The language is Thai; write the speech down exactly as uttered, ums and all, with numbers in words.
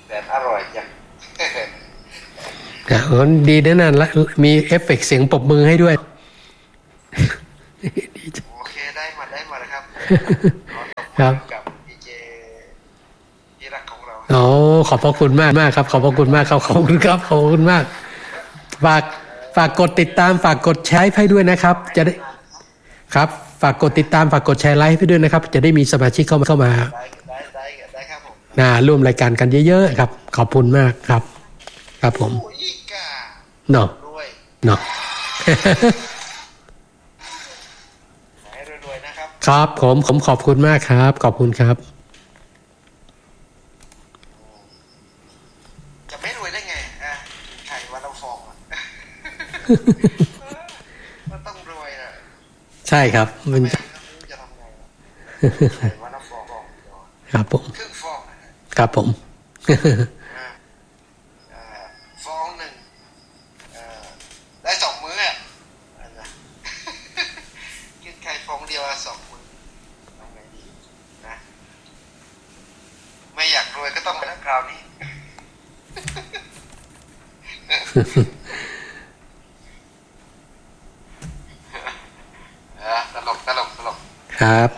แต่อร่อยจังอ่าดีนะนั่นละมีเอฟเฟกต์เสียงปรบมือให้ด้วยโอเคได้มาได้มาเลยครับครับกับดีเจที่รักของเราอ๋อขอบพระคุณมากมากครับขอบพระคุณมากครับขอบคุณครับขอบคุณมากฝากฝากกดติดตามฝากกดแชร์ให้ด้วยนะครับจะได้ครับฝากกดติดตามฝากกดแชร์ไลค์ให้ด้วยนะครับจะได้มีสมาชิกเข้ามาเข้ามาได้ได้ได้ได้ครับผมนะร่วมรายการกันเยอะๆครับขอบคุณมากครับครับผมเนาะเนาะให้รวยๆนะครับครับผมผมขอบคุณมากครับขอบคุณครับจะไม่รวยได้ไงอ่ะไข่วันละฟองมันต้องรวยนะใช่ครับมันจะทำไงไข่วันละฟองครับผมครึ่งฟองครับผมฟองหนึ่งได้สองมื้ออ่ะกินไข่ฟองเดียวสองมื้อทำไงดีนะไม่อยากรวยก็ต้องมาทั้งคราวนี้ตลกตลกตลกครับ